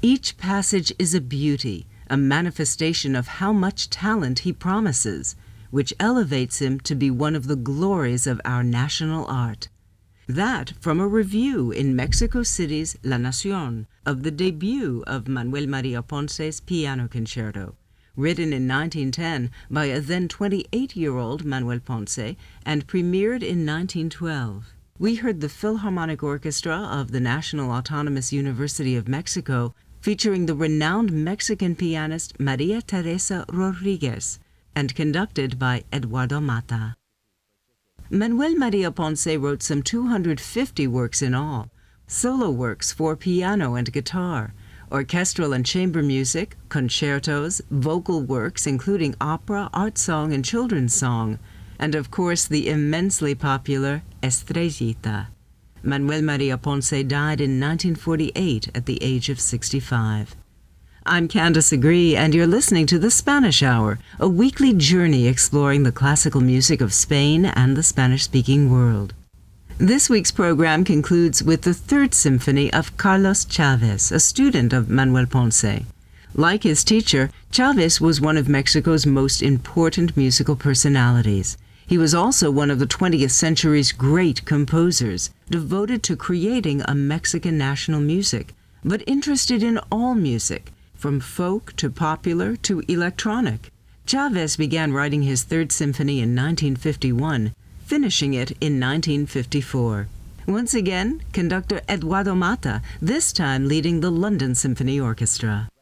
Each passage is a beauty, a manifestation of how much talent he promises, which elevates him to be one of the glories of our national art. That from a review in Mexico City's La Nación of the debut of Manuel Maria Ponce's Piano Concerto, written in 1910 by a then 28-year-old Manuel Ponce and premiered in 1912. We heard the Philharmonic Orchestra of the National Autonomous University of Mexico featuring the renowned Mexican pianist Maria Teresa Rodriguez and conducted by Eduardo Mata. Manuel Maria Ponce wrote some 250 works in all, solo works for piano and guitar, orchestral and chamber music, concertos, vocal works including opera, art song, and children's song, and of course the immensely popular Estrellita. Manuel Maria Ponce died in 1948 at the age of 65. I'm Candace Agree, and you're listening to The Spanish Hour, a weekly journey exploring the classical music of Spain and the Spanish-speaking world. This week's program concludes with the Third Symphony of Carlos Chávez, a student of Manuel Ponce. Like his teacher, Chávez was one of Mexico's most important musical personalities. He was also one of the 20th century's great composers, devoted to creating a Mexican national music, but interested in all music, from folk to popular to electronic. Chávez began writing his Third Symphony in 1951, finishing it in 1954. Once again, conductor Eduardo Mata, this time leading the London Symphony Orchestra.